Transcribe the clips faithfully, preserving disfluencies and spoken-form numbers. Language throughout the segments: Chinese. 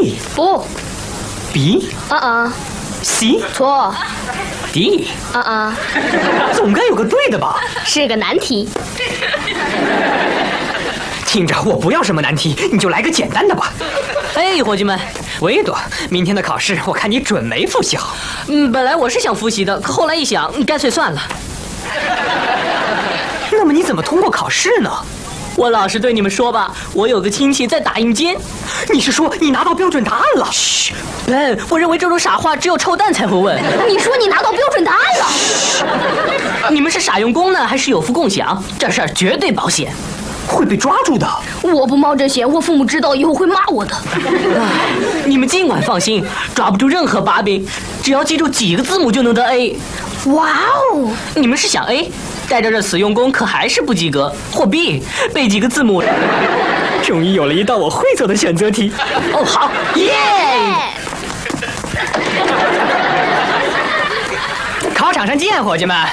B 不 B 啊啊 C 错 D 啊啊， 总该有个对的吧？ 是个难题。 听着，我不要什么难题，你就来个简单的吧。 哎，伙计们， 维多，明天的考试我看你准没复习好。 嗯，本来我是想复习的，可后来一想，干脆算了。 那么你怎么通过考试呢？ 我老实对你们说吧，我有个亲戚在打印间。 你是说你拿到标准答案了？ 嘘，笨，我认为这种傻话只有臭蛋才会问。 你说你拿到标准答案了？ 你们是傻用功呢，还是有福共享？这事儿绝对保险， 会被抓住的。 我不冒这险，我父母知道以后会骂我的。 唉，你们尽管放心，抓不住任何把柄，只要记住几个字母就能得 A。 哇哦！ 你们是想 A， 带着这死用功可还是不及格，或 B 背几个字母。 终于有了一道我会做的选择题。 哦，好，耶！ 考场上见，伙计们。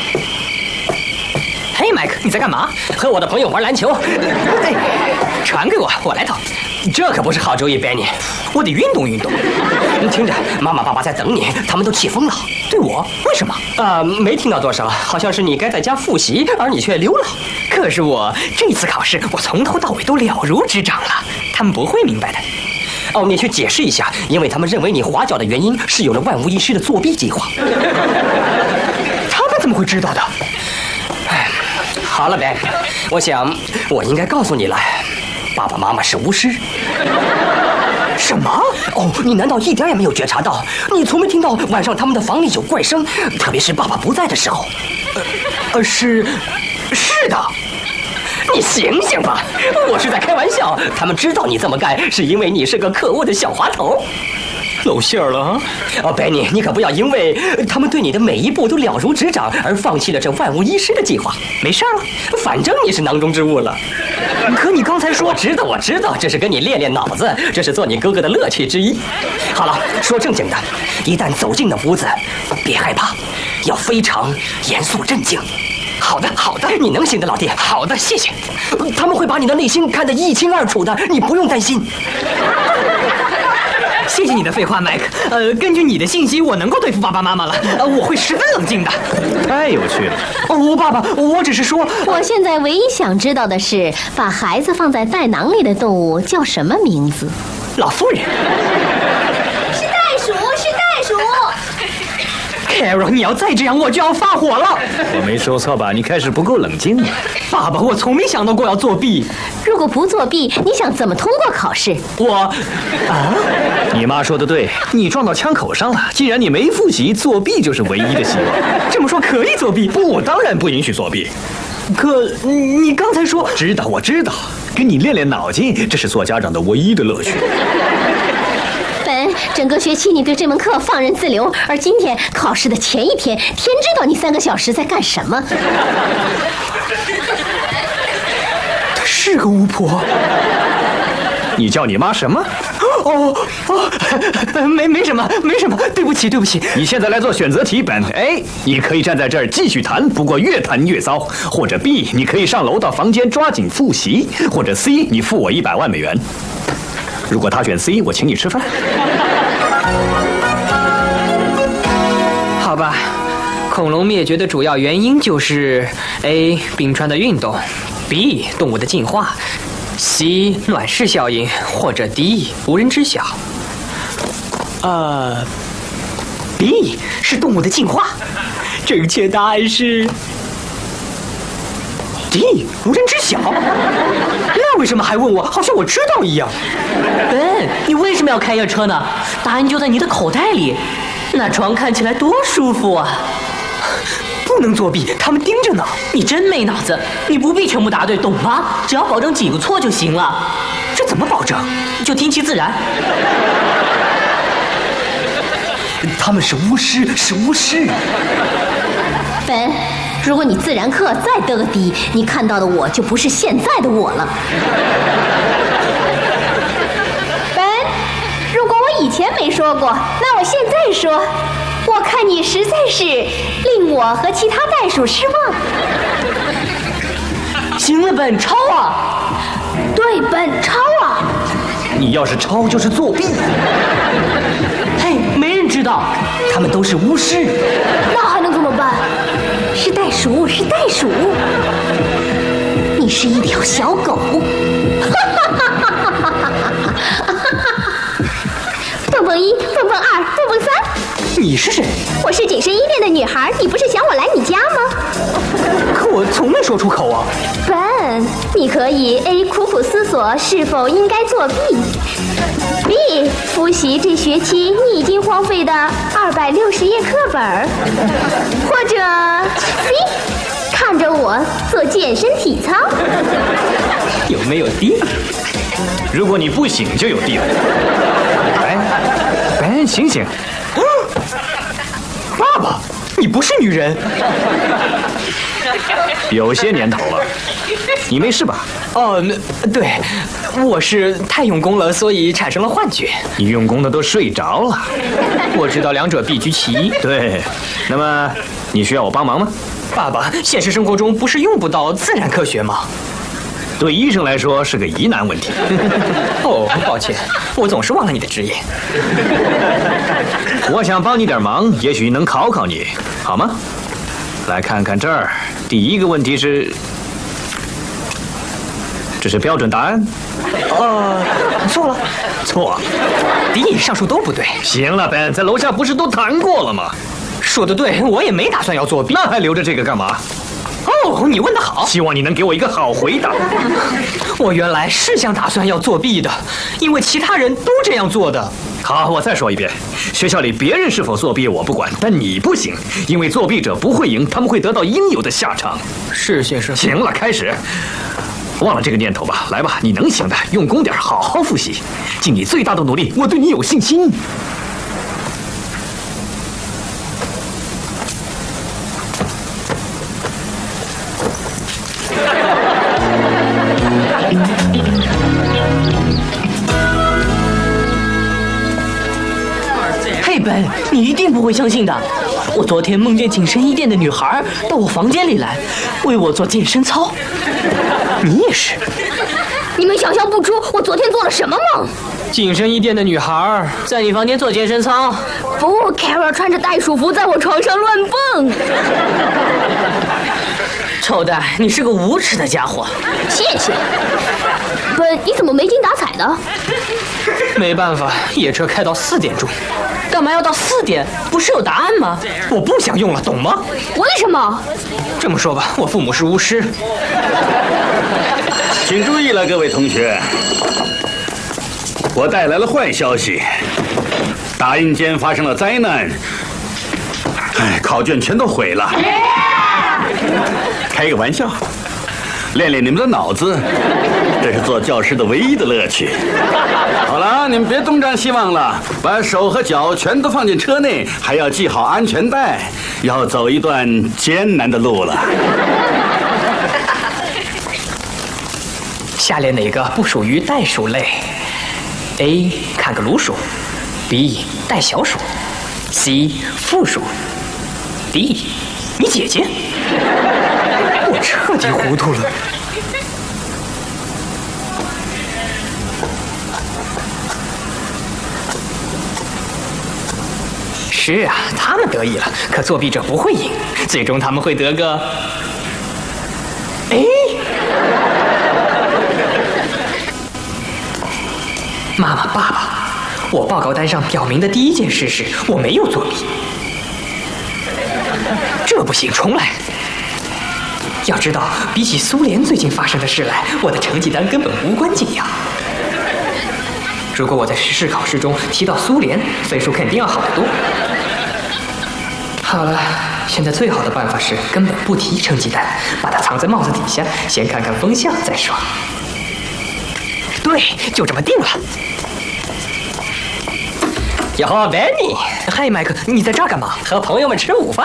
嘿，麦克，你在干嘛？ 和我的朋友玩篮球。 哎，传给我，我来投。 这可不是好主意 ，Benny。 我得运动运动。 你听着，妈妈、爸爸在等你，他们都气疯了。 对我？为什么？ 啊，没听到多少，好像是你该在家复习，而你却溜了。 可是我这次考试，我从头到尾都了如指掌了，他们不会明白的。 哦，你去解释一下，因为他们认为你滑脚的原因是有了万无一失的作弊计划。 他们怎么会知道的？ 哎，好了 ，Ben， 我想我应该告诉你了，爸爸妈妈是巫师。 什么？ 哦，你难道一点也没有觉察到？你从没听到晚上他们的房里有怪声，特别是爸爸不在的时候。 呃，呃，是，是的。 你醒醒吧，我是在开玩笑。他们知道你这么干，是因为你是个可恶的小滑头。 露馅了啊！ 哦 ，Benny， 你可不要因为他们对你的每一步都了如指掌而放弃了这万无一失的计划。 没事了， 反正你是囊中之物了。 可你刚才说…… 我知道，我知道，这是跟你练练脑子，这是做你哥哥的乐趣之一。好了，说正经的，一旦走进那屋子，别害怕，要非常严肃镇静。 好的，好的， 你能行的，老弟。 好的，谢谢。 他们会把你的内心看得一清二楚的，你不用担心。 谢谢你的废话，麦克。呃，根据你的信息，我能够对付爸爸妈妈了。呃，我会十分冷静的。 太有趣了。 哦，爸爸，我只是说， 我现在唯一想知道的是，把孩子放在袋囊里的动物叫什么名字？ 老妇人。 是袋鼠，是袋鼠。 Carol， 你要再这样，我就要发火了。 我没说错吧？你开始不够冷静了。 爸爸，我从没想到过要作弊。 如果不作弊，你想怎么通过考试？ 我，啊， 你妈说的对，你撞到枪口上了。既然你没复习，作弊就是唯一的希望。 这么说可以作弊？ 不，我当然不允许作弊。 可你刚才说…… 知道，我知道，跟你练练脑筋，这是做家长的唯一的乐趣。 本整个学期你对这门课放任自流，而今天考试的前一天，天知道你三个小时在干什么。 她是个巫婆。 你叫你妈什么？ 哦哦，没没什么，没什么，对不起，对不起。 你现在来做选择题，本 A， 你可以站在这儿继续谈，不过越谈越糟；或者 B， 你可以上楼到房间抓紧复习；或者 C， 你付我一百万美元。如果他选 C， 我请你吃饭。 好吧，恐龙灭绝的主要原因就是 A 冰川的运动 ，B 动物的进化 ，C 暖室效应，或者 D 无人知晓。呃 ，B 是动物的进化，正确答案是 D 无人知晓。那为什么还问我？好像我知道一样。 笨，你为什么要开夜车呢？答案就在你的口袋里，那床看起来多舒服啊！ 不能作弊，他们盯着呢。 你真没脑子，你不必全部答对，懂吗？只要保证几个错就行了。 这怎么保证？ 就听其自然。 他们是巫师，是巫师。 本，如果你自然课再得个低，你看到的我就不是现在的我了。本，如果我以前没说过，那我现在说，我看你实在是令我和其他袋鼠失望。 行了，本，抄啊！ 对，本抄啊！ 你要是抄就是作弊。 嘿，没人知道，他们都是巫师。 那还能怎么办？是袋鼠，是袋鼠。你是一条小狗。蹦蹦一，蹦蹦二，蹦蹦三。 你是谁？ 我是紧身衣店的女孩，你不是想我来你家吗？ 可我从没说出口啊。 笨，你可以 A 苦苦思索是否应该作弊 ，B 复习这学期你已经荒废的二百六十页课本，或者 C 看着我做健身体操。 有没有 D？ 如果你不醒，就有地了。哎，Ben，醒醒！ 爸爸，你不是女人。 有些年头了，你没事吧？ 哦，那对，我是太用功了，所以产生了幻觉。 你用功的都睡着了。 我知道两者必居其一。 对，那么你需要我帮忙吗？ 爸爸，现实生活中不是用不到自然科学吗？ 对医生来说是个疑难问题。 哦，抱歉，我总是忘了你的职业。 我想帮你点忙，也许能考考你，好吗？来看看这儿，第一个问题是，这是标准答案。 呃，错了， 错。 D 上述都不对。 行了 ，Ben， 在楼下不是都谈过了吗？ 说的对，我也没打算要作弊。 那还留着这个干嘛？ 哦，你问得好， 希望你能给我一个好回答。 我原来是想打算要作弊的，因为其他人都这样做的。 好，我再说一遍，学校里别人是否作弊我不管，但你不行，因为作弊者不会赢，他们会得到应有的下场。 是先生。 行了，开始。忘了这个念头吧，来吧，你能行的，用功点，好好复习，尽你最大的努力，我对你有信心。 嘿，本，你一定不会相信的。我昨天梦见紧身衣店的女孩到我房间里来，为我做健身操。 你也是。 你们想象不出我昨天做了什么梦。 紧身衣店的女孩在你房间做健身操。 不 ，Carol 穿着袋鼠服在我床上乱蹦。 臭蛋，你是个无耻的家伙。 谢谢。本，你怎么没精打采的？ 没办法，夜车开到四点钟。 干嘛要到四点？不是有答案吗？ 我不想用了，懂吗？ 为什么？ 这么说吧，我父母是巫师。 请注意了，各位同学，我带来了坏消息，打印间发生了灾难，哎，考卷全都毁了。开个玩笑，练练你们的脑子，这是做教师的唯一的乐趣。好了，你们别东张西望了，把手和脚全都放进车内，还要系好安全带，要走一段艰难的路了。 下列哪个不属于袋鼠类 ？A. 看个卤鼠 ，B. 带小鼠 ，C. 负鼠 ，D. 你姐姐。我彻底糊涂了。是啊，他们得意了，可作弊者不会赢，最终他们会得个 A。妈妈、爸爸，我报告单上表明的第一件事是我没有作弊。这不行，重来。要知道，比起苏联最近发生的事来，我的成绩单根本无关紧要。如果我在实时考试中提到苏联，分数肯定要好得多。好了，现在最好的办法是根本不提成绩单，把它藏在帽子底下，先看看风向再说。对，就这么定了。 哟呵，Benny， 嗨，麦克，你在这儿干嘛？ 和朋友们吃午饭。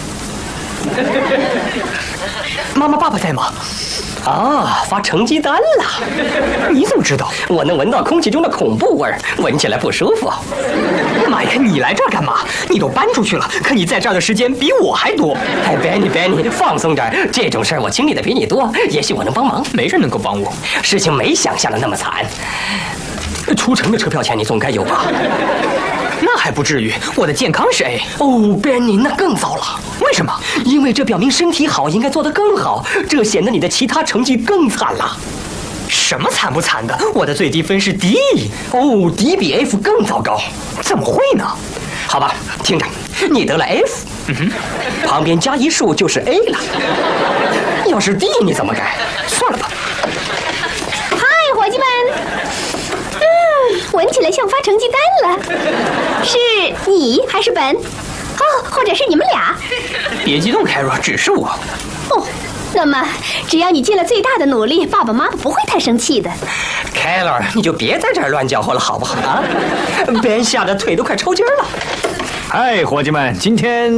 妈妈、爸爸在吗？ 啊，发成绩单了！ 你怎么知道？ 我能闻到空气中的恐怖味儿，闻起来不舒服。 妈呀，你来这儿干嘛？你都搬出去了，可你在这儿的时间比我还多。 哎 ，Benny Benny， 放松点，这种事儿我经历的比你多，也许我能帮忙。 没人能够帮我， 事情没想象的那么惨。 出城的车票钱你总该有吧？ 那还不至于，我的健康是 A。 哦 ，Benny， 那更糟了。 为什么？ 因为这表明身体好应该做得更好，这显得你的其他成绩更惨了。 什么惨不惨的？我的最低分是 D。 哦 ，D 比 F 更糟糕。 怎么会呢？ 好吧，听着，你得了 F，嗯哼，旁边加一竖就是 A 了。要是 D 你怎么改？算了吧。 嗨，伙计们，嗯，闻起来像发成绩单了。是你还是本？哦，或者是你们俩？ 别激动，凯若，只是我。 哦，那么只要你尽了最大的努力，爸爸妈妈不会太生气的。 凯洛，你就别在这儿乱搅和了，好不好啊？Ben吓得腿都快抽筋了。 嗨，伙计们，今天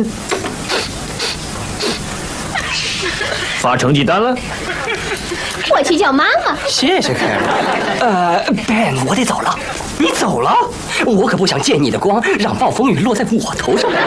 发成绩单了。 我去叫妈妈。 谢谢凯洛。 呃 ，Ben， 我得走了。你走了？我可不想借你的光，让暴风雨落在我头上。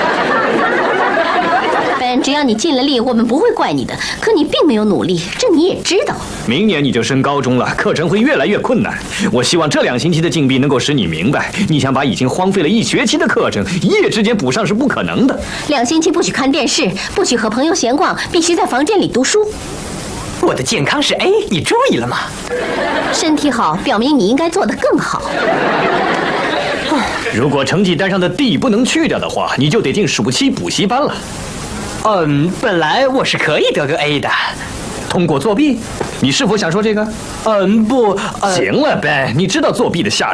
本，只要你尽了力，我们不会怪你的。可你并没有努力，这你也知道。 明年你就升高中了，课程会越来越困难。我希望这两星期的禁闭能够使你明白，你想把已经荒废了一学期的课程一夜之间补上是不可能的。 两星期不许看电视，不许和朋友闲逛，必须在房间里读书。 我的健康是 A， 你注意了吗？ 身体好，表明你应该做得更好。 如果成绩单上的 D 不能去掉的话，你就得进暑期补习班了。 嗯，本来我是可以得个 A 的。 通过作弊？你是否想说这个？ 嗯，不，呃、 行了 ，Ben， 你知道作弊的下场。